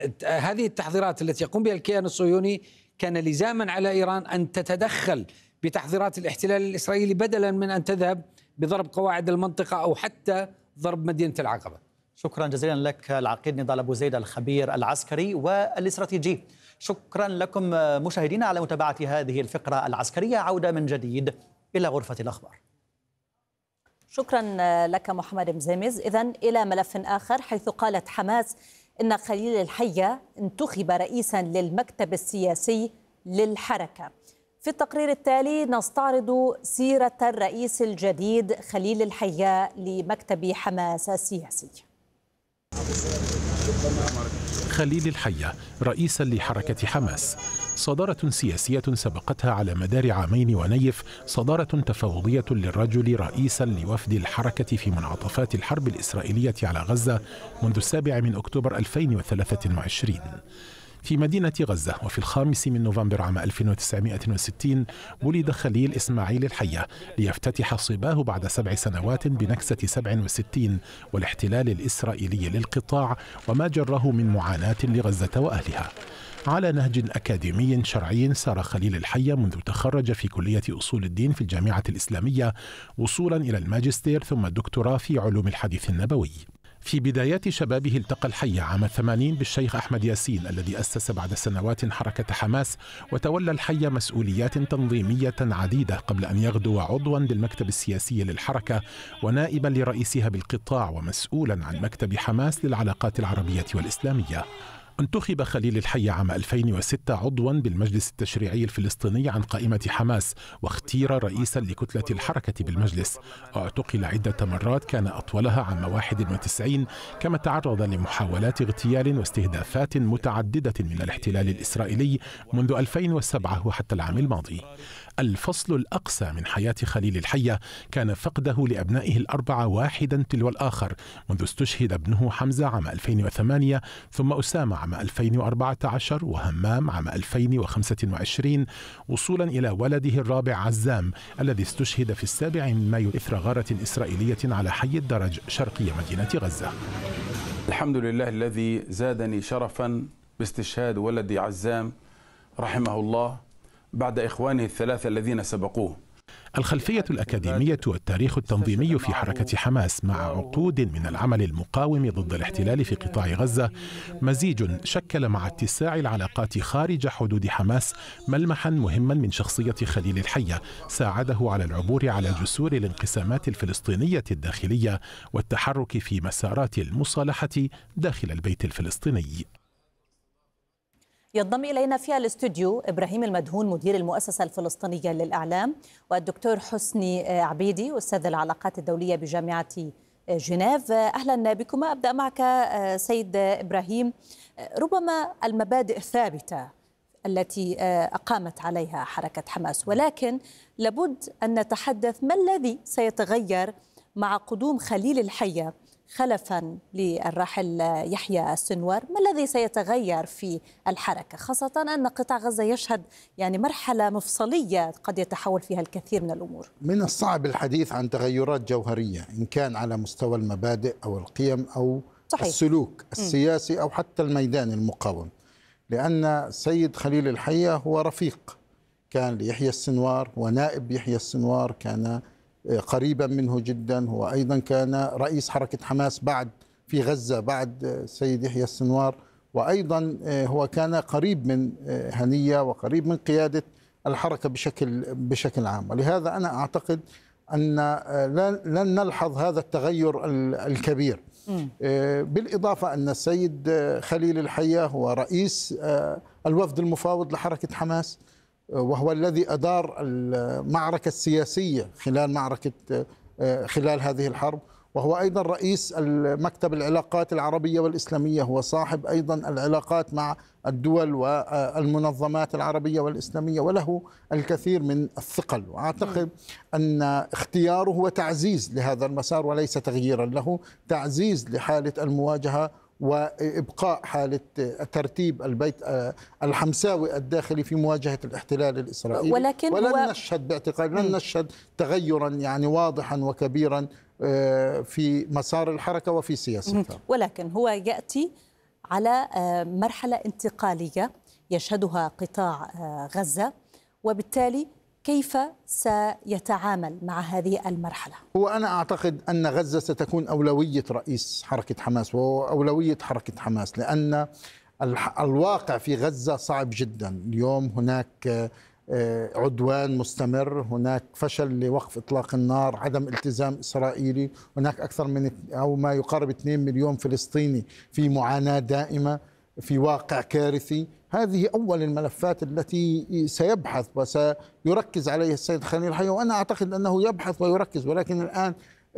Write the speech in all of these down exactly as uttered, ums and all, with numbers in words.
هذه التحضيرات التي يقوم بها الكيان الصهيوني كان لزاما على إيران أن تتدخل بتحضيرات الاحتلال الإسرائيلي بدلا من أن تذهب بضرب قواعد المنطقة أو حتى ضرب مدينة العقبة. شكرا جزيلا لك العقيد نضال أبو زيد الخبير العسكري والاستراتيجي. شكرا لكم مشاهدينا على متابعة هذه الفقرة العسكرية. عودة من جديد إلى غرفة الأخبار. شكرا لك محمد مزيمز. إذن إلى ملف آخر، حيث قالت حماس إن خليل الحية انتخب رئيسا للمكتب السياسي للحركة. في التقرير التالي نستعرض سيرة الرئيس الجديد خليل الحية لمكتب حماس السياسي. خليل الحية رئيسا لحركة حماس، صدارة سياسية سبقتها على مدار عامين ونيف، صدارة تفاوضية للرجل رئيسا لوفد الحركة في منعطفات الحرب الإسرائيلية على غزة منذ السابع من أكتوبر ألفين وثلاثة وعشرين. في مدينة غزة وفي الخامس من نوفمبر عام ألف وتسعمائة وستين ولد خليل إسماعيل الحية ليفتتح صباه بعد سبع سنوات بنكسة سبع وستين والاحتلال الإسرائيلي للقطاع وما جره من معاناة لغزة وأهلها. على نهج أكاديمي شرعي سار خليل الحية منذ تخرج في كلية أصول الدين في الجامعة الإسلامية وصولا إلى الماجستير ثم الدكتوراه في علوم الحديث النبوي. في بدايات شبابه التقى الحية عام الثمانين بالشيخ أحمد ياسين الذي أسس بعد سنوات حركة حماس، وتولى الحية مسؤوليات تنظيمية عديدة قبل أن يغدو عضوا للمكتب السياسي للحركة ونائبا لرئيسها بالقطاع ومسؤولا عن مكتب حماس للعلاقات العربية والإسلامية. انتخب خليل الحية عام ألفين وستة عضوا بالمجلس التشريعي الفلسطيني عن قائمة حماس، واختير رئيسا لكتلة الحركة بالمجلس. اعتقل عدة مرات كان أطولها عام واحد وتسعين، كما تعرض لمحاولات اغتيال واستهدافات متعددة من الاحتلال الإسرائيلي منذ ألفين وسبعة وحتى العام الماضي. الفصل الأقسى من حياة خليل الحية كان فقده لأبنائه الأربعة واحدا تلو الآخر، منذ استشهد ابنه حمزة عام ألفين وثمانية، ثم أسامة عام ألفين وأربعة عشر، وهمام عام ألفين وخمسة وعشرين، وصولا إلى ولده الرابع عزام الذي استشهد في السابع من مايو إثر غارة إسرائيلية على حي الدرج شرقي مدينة غزة. الحمد لله الذي زادني شرفا باستشهاد ولدي عزام رحمه الله بعد إخوانه الثلاثة الذين سبقوه. الخلفية الأكاديمية والتاريخ التنظيمي في حركة حماس مع عقود من العمل المقاوم ضد الاحتلال في قطاع غزة، مزيج شكل مع اتساع العلاقات خارج حدود حماس ملمحا مهما من شخصية خليل الحية، ساعده على العبور على جسور الانقسامات الفلسطينية الداخلية والتحرك في مسارات المصالحة داخل البيت الفلسطيني. ينضم إلينا في الاستوديو إبراهيم المدهون مدير المؤسسة الفلسطينية للإعلام، والدكتور حسني عبيدي أستاذ العلاقات الدولية بجامعة جنيف. أهلا بكما. أبدأ معك سيد إبراهيم. ربما المبادئ ثابتة التي أقامت عليها حركة حماس، ولكن لابد أن نتحدث ما الذي سيتغير مع قدوم خليل الحية خلفا للراحل يحيى السنوار. ما الذي سيتغير في الحركة، خاصة أن قطاع غزة يشهد يعني مرحلة مفصلية قد يتحول فيها الكثير من الأمور؟ من الصعب الحديث عن تغيرات جوهرية إن كان على مستوى المبادئ أو القيم أو صحيح. السلوك السياسي أو حتى الميدان المقاوم، لأن السيد خليل الحية هو رفيق كان ليحيى السنوار ونائب يحيى السنوار، كان قريبا منه جدا. هو أيضا كان رئيس حركة حماس بعد في غزة بعد السيد يحيى السنوار، وأيضا هو كان قريب من هنية وقريب من قيادة الحركة بشكل بشكل عام. ولهذا أنا أعتقد أن لن نلحظ هذا التغير الكبير. بالإضافة أن السيد خليل الحية هو رئيس الوفد المفاوض لحركة حماس، وهو الذي أدار المعركة السياسية خلال معركة خلال هذه الحرب، وهو أيضا رئيس مكتب العلاقات العربية والإسلامية، هو صاحب أيضا العلاقات مع الدول والمنظمات العربية والإسلامية، وله الكثير من الثقل. وأعتقد أن اختياره هو تعزيز لهذا المسار وليس تغييرا له، تعزيز لحالة المواجهة وإبقاء حالة ترتيب البيت الحمساوي الداخلي في مواجهة الاحتلال الإسرائيلي. ولكن ولن هو نشهد باعتقاد لن نشهد تغيرا يعني واضحا وكبيرا في مسار الحركة وفي سياستها. ولكن هو يأتي على مرحلة انتقالية يشهدها قطاع غزة، وبالتالي كيف سيتعامل مع هذه المرحلة؟ هو أنا أعتقد أن غزة ستكون أولوية رئيس حركة حماس وأولوية حركة حماس، لأن الواقع في غزة صعب جدا. اليوم هناك عدوان مستمر، هناك فشل لوقف إطلاق النار، عدم التزام إسرائيلي، هناك أكثر من أو ما يقارب اثنين مليون فلسطيني في معاناة دائمة، في واقع كارثي. هذه أول الملفات التي سيبحث وسيركز عليها السيد خليل الحية، وأنا أعتقد أنه يبحث ويركز، ولكن الآن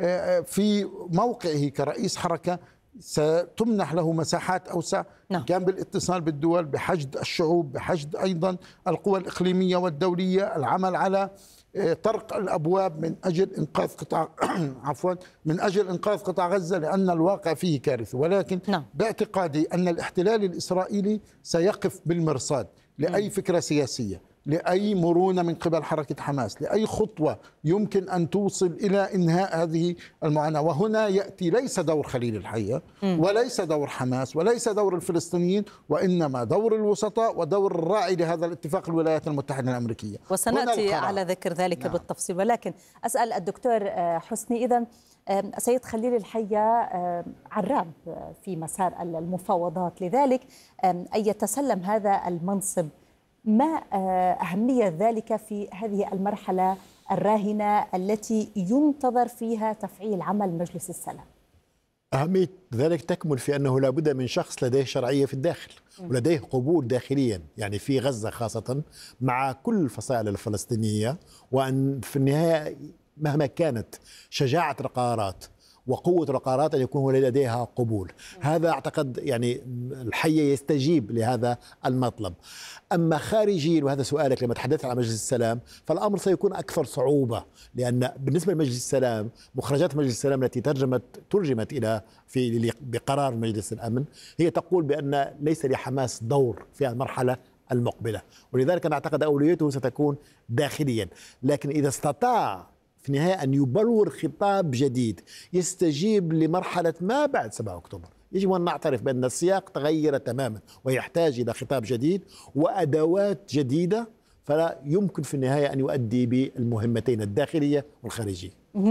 في موقعه كرئيس حركة ستمنح له مساحات أوسع. نعم. كان بالاتصال بالدول، بحشد الشعوب، بحشد أيضا القوى الإقليمية والدولية، العمل على طرق الأبواب من أجل إنقاذ قطاع عفوا من أجل إنقاذ قطاع غزة، لأن الواقع فيه كارثة. ولكن نعم. باعتقادي أن الاحتلال الإسرائيلي سيقف بالمرصاد لأي فكرة سياسية، لأي مرونة من قبل حركة حماس، لأي خطوة يمكن أن توصل إلى إنهاء هذه المعاناة. وهنا يأتي ليس دور خليل الحية وليس دور حماس وليس دور الفلسطينيين، وإنما دور الوسطاء ودور الراعي لهذا الاتفاق الولايات المتحدة الأمريكية. وسنأتي على ذكر ذلك نعم. بالتفصيل. ولكن أسأل الدكتور حسني، إذن سيد خليل الحية عراب في مسار المفاوضات، لذلك أن يتسلم هذا المنصب، ما أهمية ذلك في هذه المرحلة الراهنة التي ينتظر فيها تفعيل عمل مجلس السلام؟ أهمية ذلك تكمن في أنه لا بد من شخص لديه شرعية في الداخل ولديه قبول داخليا، يعني في غزة خاصة مع كل الفصائل الفلسطينية، وأن في النهاية مهما كانت شجاعة القرارات وقوة القرارات أن يكون لديها قبول. هذا أعتقد يعني الحية يستجيب لهذا المطلب. أما خارجيا، وهذا سؤالك لما تحدثت عن مجلس السلام، فالأمر سيكون أكثر صعوبة، لأن بالنسبة لمجلس السلام مخرجات مجلس السلام التي ترجمت ترجمت إلى في بقرار مجلس الأمن هي تقول بأن ليس لحماس دور في المرحلة المقبلة، ولذلك أنا أعتقد أولويته ستكون داخليا. لكن إذا استطاع في النهاية أن يبلور خطاب جديد يستجيب لمرحلة ما بعد سبعة أكتوبر، يجب أن نعترف بأن السياق تغير تماما ويحتاج إلى خطاب جديد وأدوات جديدة، فلا يمكن في النهاية أن يؤدي بالمهمتين الداخلية والخارجية.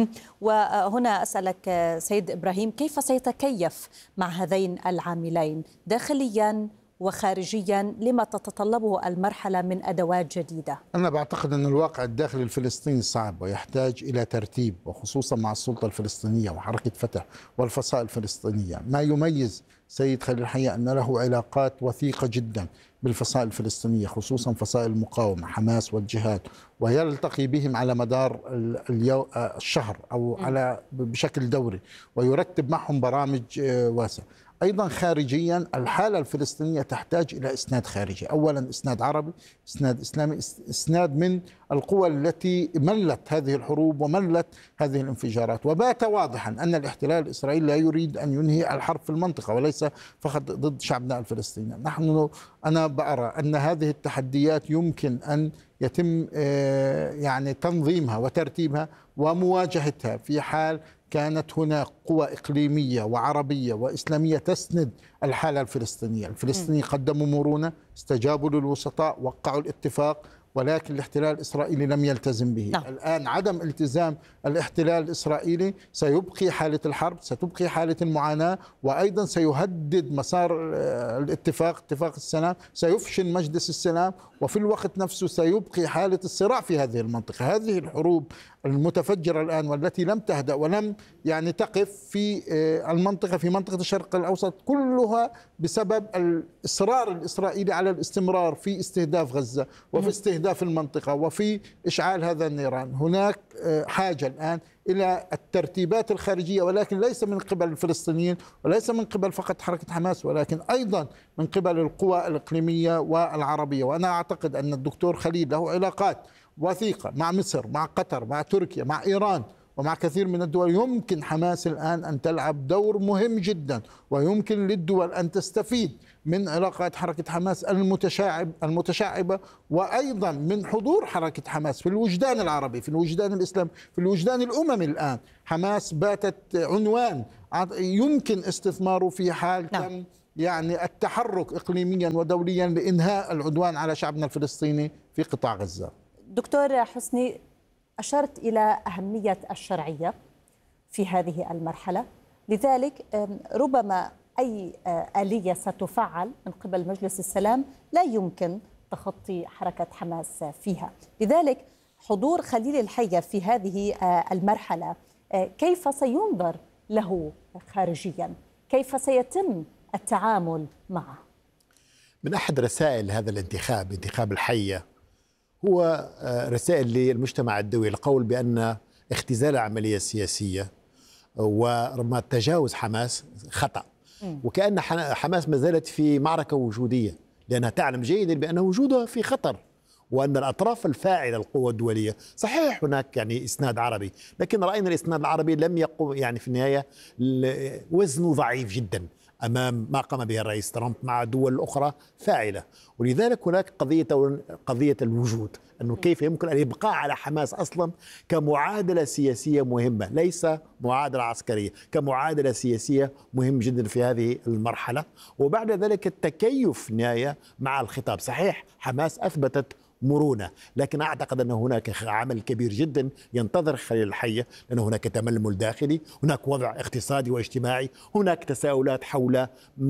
وهنا أسألك سيد إبراهيم، كيف سيتكيف مع هذين العاملين داخليا وخارجيا لما تتطلبه المرحلة من أدوات جديدة؟ أنا بعتقد أن الواقع الداخلي الفلسطيني صعب ويحتاج إلى ترتيب، وخصوصا مع السلطة الفلسطينية وحركة فتح والفصائل الفلسطينية. ما يميز سيد خليل الحية أن له علاقات وثيقة جدا بالفصائل الفلسطينية، خصوصا فصائل المقاومة حماس والجهاد، ويلتقي بهم على مدار الشهر أو على بشكل دوري ويرتب معهم برامج واسعة. أيضا خارجيا الحالة الفلسطينية تحتاج إلى إسناد خارجي، أولا إسناد عربي، إسناد إسلامي، إسناد من القوى التي ملت هذه الحروب وملت هذه الانفجارات. وبات واضحا أن الاحتلال الإسرائيلي لا يريد أن ينهي الحرب في المنطقة وليس فقط ضد شعبنا الفلسطيني. نحن أنا بأرى أن هذه التحديات يمكن أن يتم يعني تنظيمها وترتيبها ومواجهتها في حال كانت هناك قوى إقليمية وعربية وإسلامية تسند الحالة الفلسطينية. الفلسطينيين قدموا مرونة، استجابوا للوسطاء، وقعوا الاتفاق، ولكن الاحتلال الإسرائيلي لم يلتزم به. نعم. الآن عدم التزام الاحتلال الإسرائيلي سيبقي حالة الحرب، ستبقي حالة المعاناة، وأيضا سيهدد مسار الاتفاق اتفاق السلام، سيفشل مجلس السلام، وفي الوقت نفسه سيبقي حالة الصراع في هذه المنطقة. هذه الحروب المتفجرة الآن والتي لم تهدأ ولم يعني تقف في المنطقة في منطقة الشرق الأوسط كلها بسبب الإصرار الإسرائيلي على الاستمرار في استهداف غزة وفي استهداف المنطقة وفي إشعال هذا النيران. هناك حاجة الآن إلى الترتيبات الخارجية، ولكن ليس من قبل الفلسطينيين وليس من قبل فقط حركة حماس، ولكن أيضا من قبل القوى الإقليمية والعربية. وأنا أعتقد أن الدكتور خليل له علاقات وثيقة مع مصر، مع قطر، مع تركيا، مع إيران، ومع كثير من الدول. يمكن حماس الآن أن تلعب دور مهم جدا، ويمكن للدول أن تستفيد من علاقات حركة حماس المتشعب المتشعبة، وأيضا من حضور حركة حماس في الوجدان العربي، في الوجدان الإسلامي، في الوجدان الأممي. الآن حماس باتت عنوان يمكن استثماره في حال نعم. تم يعني التحرك إقليميا ودوليا لإنهاء العدوان على شعبنا الفلسطيني في قطاع غزة. دكتور حسني، أشرت إلى أهمية الشرعية في هذه المرحلة، لذلك ربما أي آلية ستفعل من قبل مجلس السلام لا يمكن تخطي حركة حماس فيها. لذلك حضور خليل الحية في هذه المرحلة كيف سينظر له خارجيا؟ كيف سيتم التعامل معه؟ من أحد رسائل هذا الانتخاب، انتخاب الحية، هو رسائل للمجتمع الدولي، القول بأن اختزال العملية السياسية ورغم تجاوز حماس خطأ، وكأن حماس ما زالت في معركة وجودية، لأنها تعلم جيدا بأن وجودها في خطر، وأن الأطراف الفاعلة القوى الدولية صحيح هناك يعني إسناد عربي، لكن رأينا الإسناد العربي لم يقم يعني في النهاية وزنه ضعيف جدا أمام ما قام به الرئيس ترامب مع دول أخرى فاعلة. ولذلك هناك قضية قضية الوجود، أنه كيف يمكن الإبقاء على حماس أصلا كمعادلة سياسية مهمة، ليس معادلة عسكرية، كمعادلة سياسية مهم جدا في هذه المرحلة. وبعد ذلك التكيف في النهاية مع الخطاب. صحيح حماس أثبتت مرونة، لكن أعتقد أن هناك عمل كبير جدا ينتظر خليل الحية، لأن هناك تململ داخلي، هناك وضع اقتصادي واجتماعي، هناك تساؤلات حول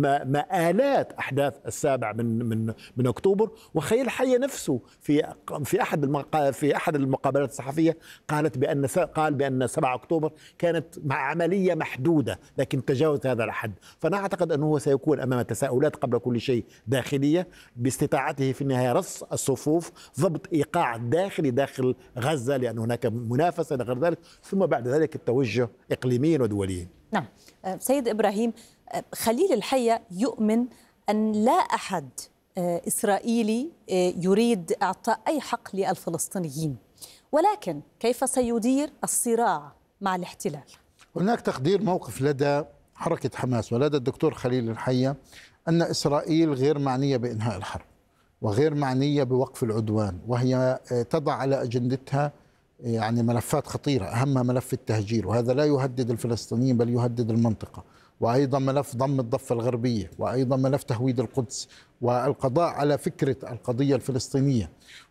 مآلات أحداث السابع من من من أكتوبر. وخليل الحية نفسه في في أحد المقا في أحد المقابلات الصحفية قالت بأن قال بأن سبعة أكتوبر كانت مع عملية محدودة لكن تجاوز هذا الحد. فأنا أعتقد أنه سيكون أمام تساؤلات قبل كل شيء داخلية، باستطاعته في النهاية رص الصفوف، ضبط إيقاع داخلي داخل غزة لأن هناك منافسة غير ذلك، ثم بعد ذلك التوجه إقليميا ودوليا. نعم سيد إبراهيم، خليل الحية يؤمن أن لا أحد إسرائيلي يريد إعطاء أي حق للفلسطينيين، ولكن كيف سيدير الصراع مع الاحتلال؟ هناك تقدير موقف لدى حركة حماس ولدى الدكتور خليل الحية أن إسرائيل غير معنية بإنهاء الحرب وغير معنية بوقف العدوان، وهي تضع على أجندتها يعني ملفات خطيرة، أهمها ملف التهجير، وهذا لا يهدد الفلسطينيين بل يهدد المنطقة، وأيضا ملف ضم الضفة الغربية، وأيضا ملف تهويد القدس، والقضاء على فكرة القضية الفلسطينية.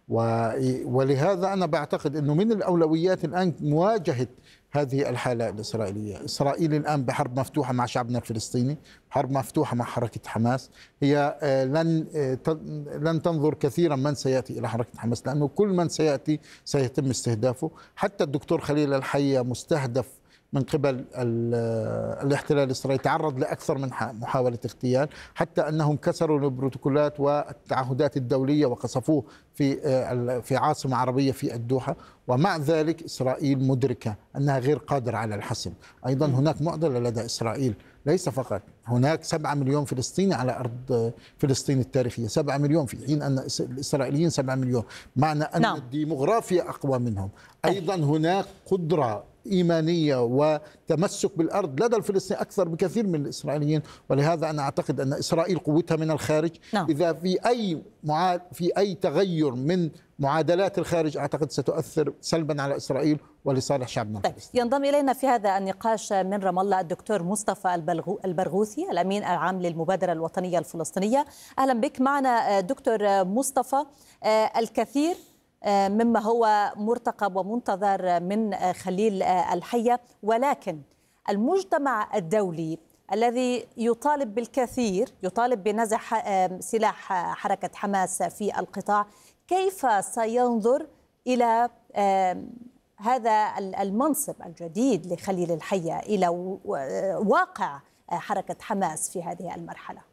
ولهذا أنا بعتقد أنه من الأولويات الآن مواجهة هذه الحالة الإسرائيلية. إسرائيل الآن بحرب مفتوحة مع شعبنا الفلسطيني، حرب مفتوحة مع حركة حماس. هي لن لن تنظر كثيرا من سيأتي إلى حركة حماس، لأنه كل من سيأتي سيتم استهدافه. حتى الدكتور خليل الحية مستهدف من قبل الاحتلال الإسرائيلي، تعرض لأكثر من محاولة اغتيال، حتى أنهم كسروا البروتوكولات والتعهدات الدولية وقصفوه في في عاصمة عربية في الدوحة. ومع ذلك إسرائيل مدركة أنها غير قادرة على الحسم. أيضا هناك معضلة لدى إسرائيل، ليس فقط هناك سبعة مليون فلسطيني على أرض فلسطين التاريخية، سبعة مليون، في حين أن الإسرائيليين سبعة مليون، معنى أن نعم. الديمغرافيا أقوى منهم. أيضا هناك قدرة إيمانية وتمسك بالأرض لدى الفلسطينيين أكثر بكثير من الإسرائيليين. ولهذا أنا أعتقد أن إسرائيل قوتها من الخارج. نعم. إذا في أي معاد في أي تغير من معادلات الخارج أعتقد ستؤثر سلبا على إسرائيل ولصالح شعبنا. طيب. ينضم إلينا في هذا النقاش من رام الله الدكتور مصطفى البرغوثي، الأمين العام للمبادرة الوطنية الفلسطينية. أهلا بك معنا دكتور مصطفى. الكثير مما هو مرتقب ومنتظر من خليل الحية، ولكن المجتمع الدولي الذي يطالب بالكثير، يطالب بنزع سلاح حركة حماس في القطاع، كيف سينظر إلى هذا المنصب الجديد لخليل الحية، إلى واقع حركة حماس في هذه المرحلة؟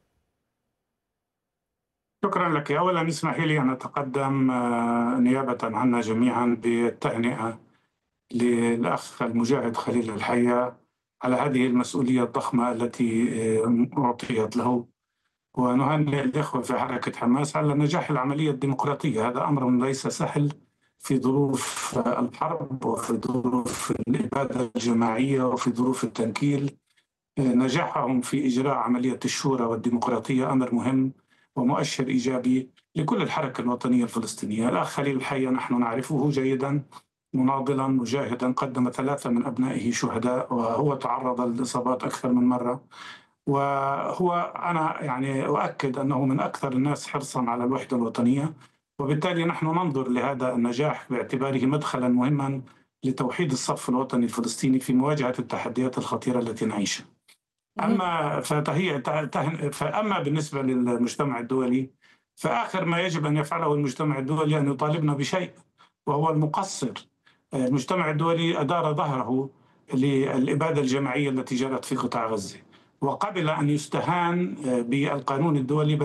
شكرا لك. أولا اسمحي لي أن أتقدم نيابة عنا جميعا بالتهنئة للأخ المجاهد خليل الحية على هذه المسؤولية الضخمة التي أعطيت له، ونهنئ الإخوة في حركة حماس على نجاح العملية الديمقراطية. هذا أمر ليس سهل في ظروف الحرب وفي ظروف الإبادة الجماعية وفي ظروف التنكيل. نجاحهم في إجراء عملية الشورى والديمقراطية أمر مهم ومؤشر إيجابي لكل الحركة الوطنية الفلسطينية. الأخ خليل الحية نحن نعرفه جيدا، مناضلا مجاهدا، قدم ثلاثة من أبنائه شهداء، وهو تعرض للإصابات أكثر من مرة، وهو أنا يعني أؤكد أنه من أكثر الناس حرصا على الوحدة الوطنية، وبالتالي نحن ننظر لهذا النجاح باعتباره مدخلا مهما لتوحيد الصف الوطني الفلسطيني في مواجهة التحديات الخطيرة التي نعيشها. أما فهي فأما بالنسبة للمجتمع الدولي، فآخر ما يجب أن يفعله المجتمع الدولي أن يطالبنا بشيء، وهو المقصر. المجتمع الدولي أدار ظهره للإبادة الجماعية التي جرت في قطاع غزة، وقبل أن يستهان بالقانون الدولي